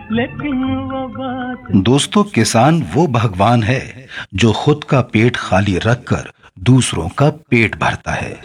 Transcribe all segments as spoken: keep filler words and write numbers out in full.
लेकिन वो बात। दोस्तों, किसान वो भगवान है जो खुद का पेट खाली रखकर दूसरों का पेट भरता है।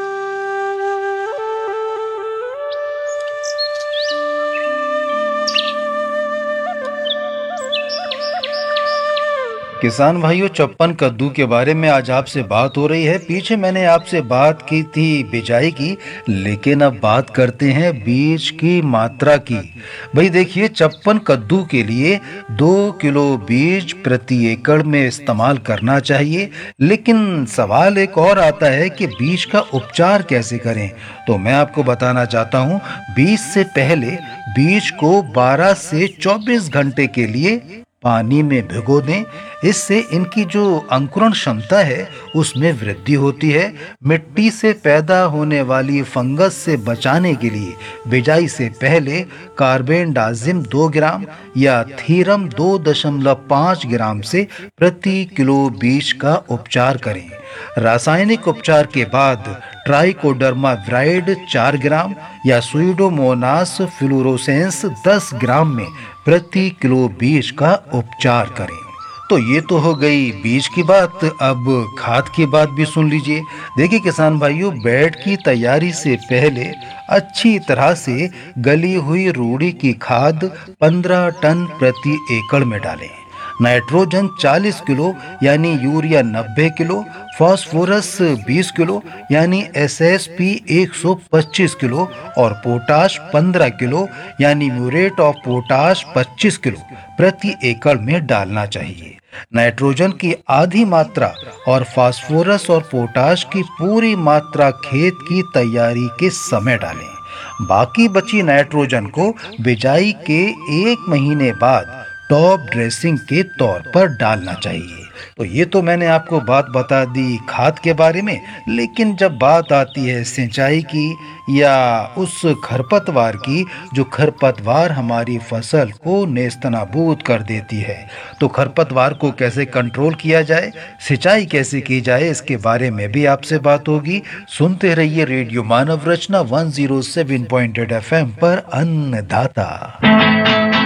किसान भाइयों, चप्पन कद्दू के बारे में आज आपसे बात हो रही है। पीछे मैंने आपसे बात की थी बिजाई की, लेकिन अब बात करते हैं बीज की मात्रा की। भाई देखिए, चप्पन कद्दू के लिए दो किलो बीज प्रति एकड़ में इस्तेमाल करना चाहिए। लेकिन सवाल एक और आता है कि बीज का उपचार कैसे करें। तो मैं आपको बताना चाहता हूँ, बीज से पहले बीज को बारह से चौबीस घंटे के लिए पानी में भिगो दें। इससे इनकी जो अंकुरण क्षमता है उसमें वृद्धि होती है। मिट्टी से पैदा होने वाली फंगस से बचाने के लिए बिजाई से पहले कार्बेंडाजिम दो ग्राम या थीरम दो दशमलव पाँच ग्राम से प्रति किलो बीज का उपचार करें। रासायनिक उपचार के बाद ट्राइकोडर्मा विराइड चार ग्राम या सुइडोमोनास फ्लोरोसेंस दस ग्राम में प्रति किलो बीज का उपचार करें। तो ये तो हो गई बीज की बात। अब खाद की बात भी सुन लीजिए। देखिए किसान भाइयों, बेड की तैयारी से पहले अच्छी तरह से गली हुई रूढ़ी की खाद पंद्रह टन प्रति एकड़ में डालें। नाइट्रोजन चालीस किलो यानी यूरिया नब्बे किलो, फास्फोरस बीस किलो यानी एसएसपी एक सौ पच्चीस किलो और पोटाश पंद्रह किलो यानी म्यूरेट ऑफ पोटाश पच्चीस किलो प्रति एकड़ में डालना चाहिए। नाइट्रोजन की आधी मात्रा और फास्फोरस और पोटाश की पूरी मात्रा खेत की तैयारी के समय डालें। बाकी बची नाइट्रोजन को बिजाई के एक महीने बाद टॉप ड्रेसिंग के तौर पर डालना चाहिए। तो ये तो मैंने आपको बात बता दी खाद के बारे में, लेकिन जब बात आती है सिंचाई की या उस खरपतवार की जो खरपतवार हमारी फसल को नेस्तनाबूद कर देती है, तो खरपतवार को कैसे कंट्रोल किया जाए, सिंचाई कैसे की जाए, इसके बारे में भी आपसे बात होगी। सुनते रहिए रेडियो मानव रचना एक सौ सात पॉइंट आठ एफ एम पर अन्नदाता।